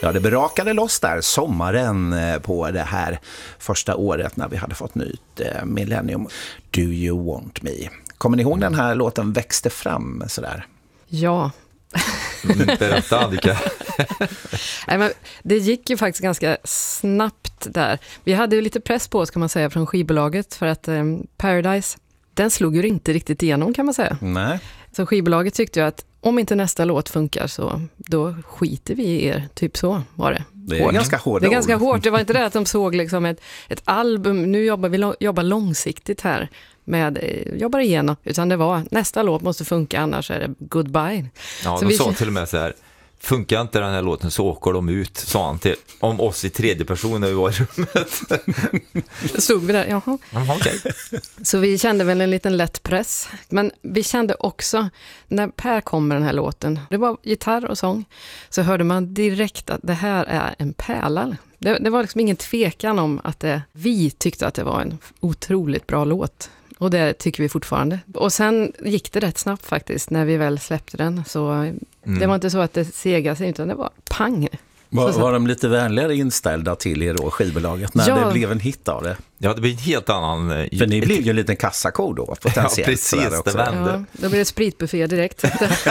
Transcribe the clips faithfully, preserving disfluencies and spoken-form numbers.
Ja, det berakade loss där sommaren på det här första året när vi hade fått nytt eh, millennium. Do you want me? Kommer ni ihåg den här låten växte fram sådär? Ja. Berätta, Annika. Nej, men det gick ju faktiskt ganska snabbt där. Vi hade ju lite press på oss kan man säga från skivbolaget för att eh, Paradise, den slog ju inte riktigt igenom kan man säga. Nej. Så skivbolaget tyckte ju att om inte nästa låt funkar så då skiter vi i er. Typ så var det. Det är hårt. ganska hårda Det är ganska ord. hårt. Det var inte det att de såg liksom ett, ett album. Nu jobbar vi lo- jobbar långsiktigt här med eh, jobbar igenom. Utan det var nästa låt måste funka annars är det goodbye. Ja, så de vi... sa till och med så här: funkar inte den här låten så åker de ut, sa han till om oss i tredje person när vi var i rummet. Då stod vi där, jaha. Jaha, okej. Så vi kände väl en liten lätt press. Men vi kände också, när Per kom med den här låten, det var gitarr och sång, så hörde man direkt att det här är en pärla. Det, det var liksom ingen tvekan om att det, vi tyckte att det var en otroligt bra låt. Och det tycker vi fortfarande. Och sen gick det rätt snabbt faktiskt när vi väl släppte den. Så mm. det var inte så att det segade sig, utan det var pang. Var, så, var de lite vänligare inställda till er då, skivbolaget, när ja. det blev en hit av det? Ja, det blir en helt annan... För ni blev ju en liten kassako då, potentiellt. Ja, precis, det vände. Ja, då blir det spritbuffé direkt.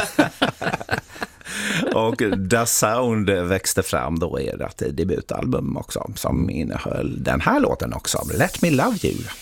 Och Da Sound växte fram då ert debutalbum också, som innehöll den här låten också, Let Me Love You.